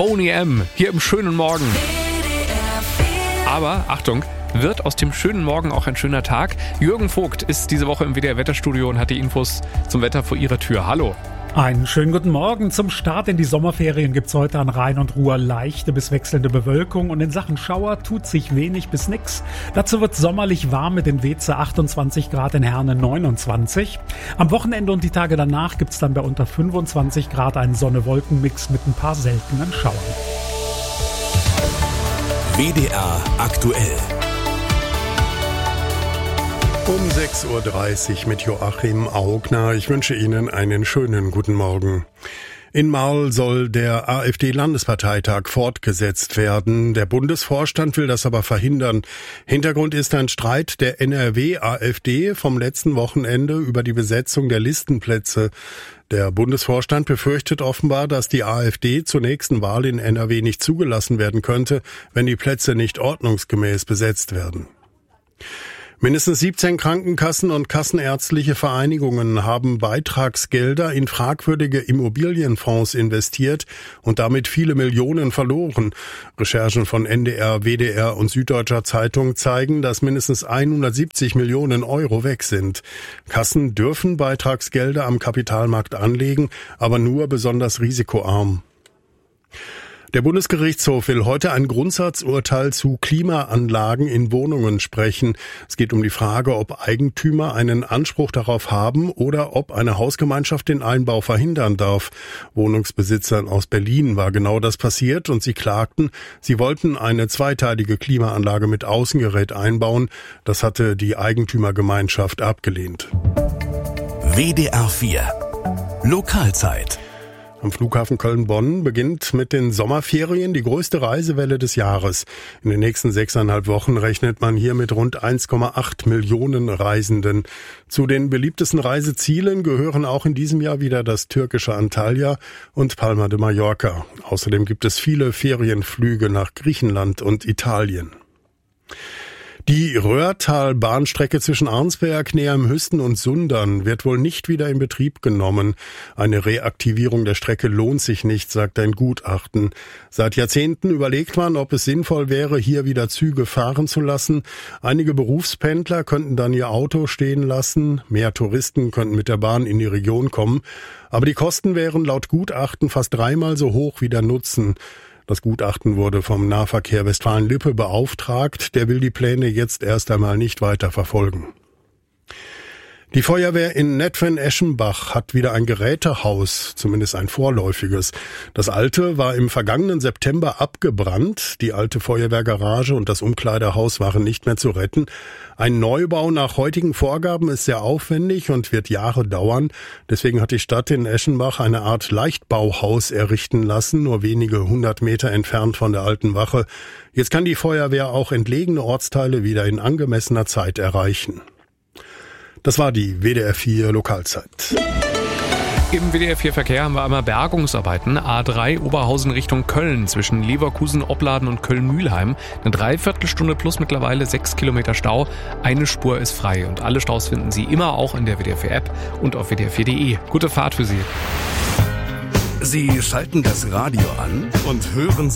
Boney M. hier im schönen Morgen. Aber, Achtung, wird aus dem schönen Morgen auch ein schöner Tag? Jürgen Vogt ist diese Woche im WDR-Wetterstudio und hat die Infos zum Wetter vor Ihrer Tür. Hallo. Einen schönen guten Morgen. Zum Start in die Sommerferien gibt's heute an Rhein und Ruhr leichte bis wechselnde Bewölkung und in Sachen Schauer tut sich wenig bis nix. Dazu wird sommerlich warm mit in Weeze 28 Grad, in Herne 29. Am Wochenende und die Tage danach gibt's dann bei unter 25 Grad einen Sonne-Wolken-Mix mit ein paar seltenen Schauern. WDR aktuell. Um 6.30 Uhr mit Joachim Augner. Ich wünsche Ihnen einen schönen guten Morgen. In Marl soll der AfD-Landesparteitag fortgesetzt werden. Der Bundesvorstand will das aber verhindern. Hintergrund ist ein Streit der NRW-AfD vom letzten Wochenende über die Besetzung der Listenplätze. Der Bundesvorstand befürchtet offenbar, dass die AfD zur nächsten Wahl in NRW nicht zugelassen werden könnte, wenn die Plätze nicht ordnungsgemäß besetzt werden. Mindestens 17 Krankenkassen und kassenärztliche Vereinigungen haben Beitragsgelder in fragwürdige Immobilienfonds investiert und damit viele Millionen verloren. Recherchen von NDR, WDR und Süddeutscher Zeitung zeigen, dass mindestens 170 Millionen Euro weg sind. Kassen dürfen Beitragsgelder am Kapitalmarkt anlegen, aber nur besonders risikoarm. Der Bundesgerichtshof will heute ein Grundsatzurteil zu Klimaanlagen in Wohnungen sprechen. Es geht um die Frage, ob Eigentümer einen Anspruch darauf haben oder ob eine Hausgemeinschaft den Einbau verhindern darf. Wohnungsbesitzern aus Berlin war genau das passiert und sie klagten, sie wollten eine zweiteilige Klimaanlage mit Außengerät einbauen. Das hatte die Eigentümergemeinschaft abgelehnt. WDR 4 Lokalzeit. Am Flughafen Köln-Bonn beginnt mit den Sommerferien die größte Reisewelle des Jahres. In den nächsten 6,5 Wochen rechnet man hier mit rund 1,8 Millionen Reisenden. Zu den beliebtesten Reisezielen gehören auch in diesem Jahr wieder das türkische Antalya und Palma de Mallorca. Außerdem gibt es viele Ferienflüge nach Griechenland und Italien. Die Röhrtal-Bahnstrecke zwischen Arnsberg, Neheim-Hüsten und Sundern wird wohl nicht wieder in Betrieb genommen. Eine Reaktivierung der Strecke lohnt sich nicht, sagt ein Gutachten. Seit Jahrzehnten überlegt man, ob es sinnvoll wäre, hier wieder Züge fahren zu lassen. Einige Berufspendler könnten dann ihr Auto stehen lassen. Mehr Touristen könnten mit der Bahn in die Region kommen. Aber die Kosten wären laut Gutachten fast 3-mal so hoch wie der Nutzen. Das Gutachten wurde vom Nahverkehr Westfalen-Lippe beauftragt. Der will die Pläne jetzt erst einmal nicht weiter verfolgen. Die Feuerwehr in Netphen-Eschenbach hat wieder ein Gerätehaus, zumindest ein vorläufiges. Das alte war im vergangenen September abgebrannt. Die alte Feuerwehrgarage und das Umkleidehaus waren nicht mehr zu retten. Ein Neubau nach heutigen Vorgaben ist sehr aufwendig und wird Jahre dauern. Deswegen hat die Stadt in Eschenbach eine Art Leichtbauhaus errichten lassen, nur wenige 100 Meter entfernt von der alten Wache. Jetzt kann die Feuerwehr auch entlegene Ortsteile wieder in angemessener Zeit erreichen. Das war die WDR 4 Lokalzeit. Im WDR 4 Verkehr haben wir einmal Bergungsarbeiten. A3 Oberhausen Richtung Köln zwischen Leverkusen, Opladen und Köln-Mühlheim. Eine Dreiviertelstunde plus mittlerweile 6 Kilometer Stau. Eine Spur ist frei und alle Staus finden Sie immer auch in der WDR 4 App und auf WDR4.de. Gute Fahrt für Sie. Sie schalten das Radio an und hören